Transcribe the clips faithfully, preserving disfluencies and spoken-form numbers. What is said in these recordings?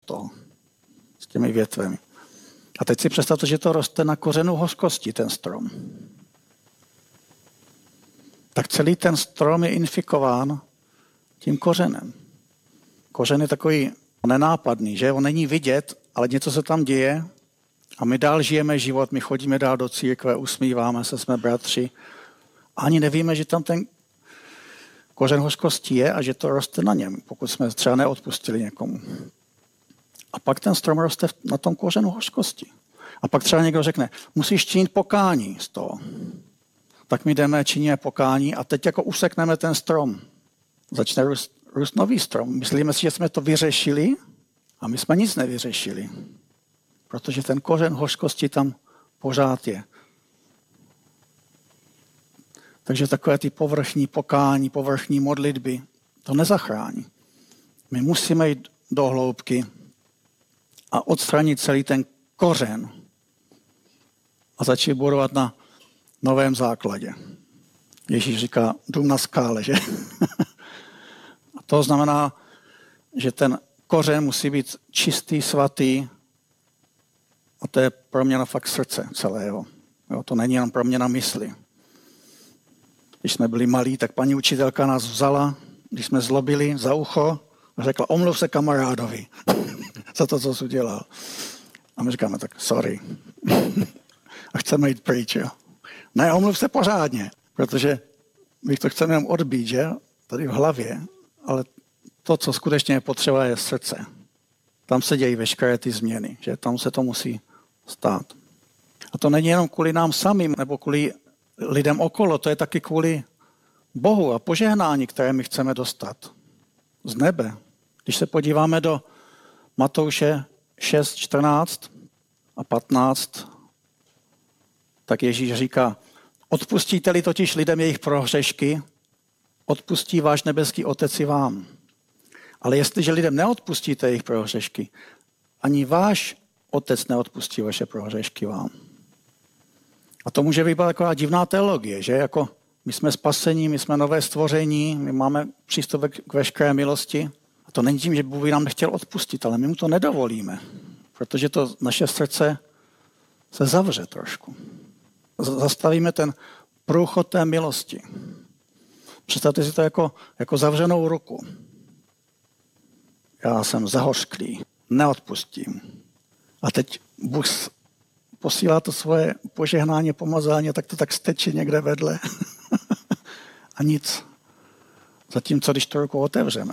toho, s těmi větvemi. A teď si představte, že to roste na kořenu hořkosti, ten strom. Tak celý ten strom je infikován tím kořenem. Kořen je takový nenápadný, že? On není vidět, ale něco se tam děje a my dál žijeme život, my chodíme dál do církve, usmíváme se, jsme bratři. A ani nevíme, že tam ten kořen hořkosti je a že to roste na něm, pokud jsme třeba neodpustili někomu. A pak ten strom roste na tom kořenu hořkosti. A pak třeba někdo řekne, musíš činit pokání z toho. Tak my jdeme, činíme pokání a teď jako usekneme ten strom. Začne růst, růst nový strom. Myslíme si, že jsme to vyřešili a my jsme nic nevyřešili. Protože ten kořen hořkosti tam pořád je. Takže takové ty povrchní pokání, povrchní modlitby, to nezachrání. My musíme jít do hloubky a odstranit celý ten kořen a začít budovat na novém základě. Ježíš říká, dům na skále, že? A to znamená, že ten kořen musí být čistý, svatý a to je proměna fakt srdce celého. Jo, to není jenom proměna mysli. Když jsme byli malí, tak paní učitelka nás vzala, když jsme zlobili za ucho a řekla, omluv se kamarádovi za to, co jsi udělal. A my říkáme tak, sorry. A chceme jít pryč, jo. Ne, omluv se pořádně, protože my to chceme jenom odbít, že? Tady v hlavě, ale to, co skutečně je potřeba, je srdce. Tam se dějí veškeré ty změny, že? Tam se to musí stát. A to není jenom kvůli nám samým, nebo kvůli lidem okolo, to je taky kvůli Bohu a požehnání, které my chceme dostat z nebe. Když se podíváme do Matouše šest, čtrnáct a patnáct, tak Ježíš říká, odpustíte-li totiž lidem jejich prohřešky, odpustí váš nebeský Otec i vám. Ale jestliže lidem neodpustíte jejich prohřešky, ani váš Otec neodpustí vaše prohřešky vám. A to může být taková divná teologie, že jako my jsme spasení, my jsme nové stvoření, my máme přístup k veškeré milosti. A to není tím, že Bůh by nám nechtěl odpustit, ale my mu to nedovolíme, protože to naše srdce se zavře trošku. Zastavíme ten průchod té milosti. Představte si to jako, jako zavřenou ruku. Já jsem zahořklý, neodpustím. A teď Bůh posílá to svoje požehnání, pomazání, tak to tak steče někde vedle. A nic. Zatímco, když tu ruku otevřeme,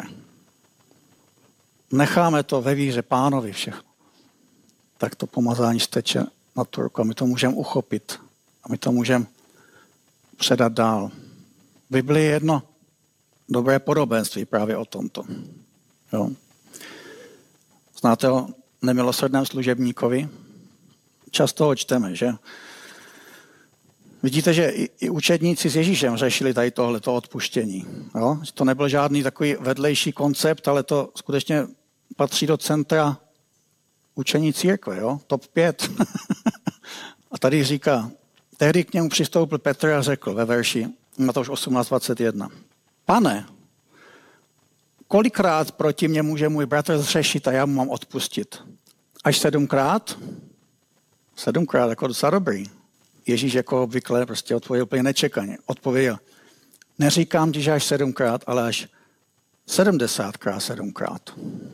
necháme to ve víře Pánovi všechno, tak to pomazání steče na tu ruku a my to můžeme uchopit. A my to můžeme předat dál. V Biblii je jedno dobré podobenství právě o tomto. Jo. Znáte o nemilosrdném služebníkovi? Často ho čteme, že? Vidíte, že i, i učedníci s Ježíšem řešili tady tohleto odpuštění. Jo? To nebyl žádný takový vedlejší koncept, ale to skutečně patří do centra učení církve, jo? top pět. A tady říká, tehdy k němu přistoupil Petr a řekl ve verši Matouš osmnáct dvacet jedna. Pane, kolikrát proti mě může můj bratr zřešit a já mu mám odpustit? Až sedmkrát? Sedmkrát, jako docela dobrý. Ježíš jako obvykle prostě odpověděl úplně nečekaně. Odpověděl, neříkám ti, že až sedmkrát, ale až sedmdesátkrát sedmkrát.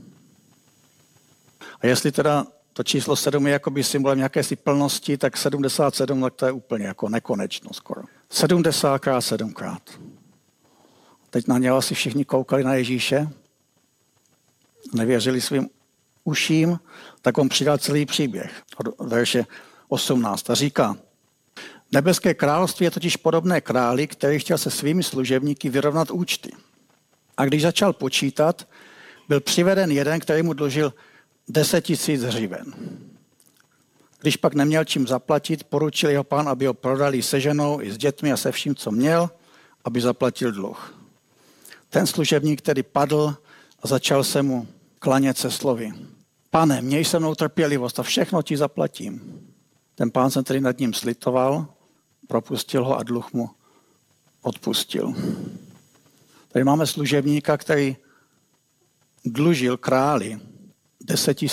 A jestli teda to číslo sedm je jakoby symbolem nějaké si plnosti, tak sedmdesát sedm, tak to je úplně jako nekonečno skoro. sedmdesátkrát sedmkrát. Teď na něho asi všichni koukali na Ježíše, nevěřili svým uším, tak on přidal celý příběh od verše osmnáct a říká, nebeské království je totiž podobné králi, který chtěl se svými služebníky vyrovnat účty. A když začal počítat, byl přiveden jeden, který mu dlužil deset tisíc hřiven. Když pak neměl čím zaplatit, poručil jeho pán, aby ho prodali se ženou i s dětmi a se vším, co měl, aby zaplatil dluh. Ten služebník tedy padl a začal se mu klanět se slovy. Pane, měj se mnou trpělivost a všechno ti zaplatím. Ten pán se tedy nad ním slitoval, propustil ho a dluh mu odpustil. Tady máme služebníka, který dlužil králi deset